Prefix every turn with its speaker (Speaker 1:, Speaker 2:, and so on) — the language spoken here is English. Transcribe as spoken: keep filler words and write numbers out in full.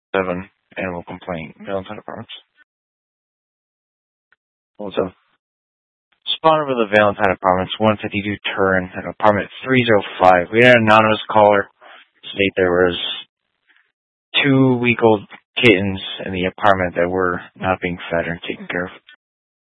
Speaker 1: seven animal complaint, Valentine Apartments. What's up? Spawn over the Valentine Apartments, one fifty-two Turin, at apartment three oh five. We had an anonymous caller state there was two week-old kittens in the apartment that were not being fed or taken care of.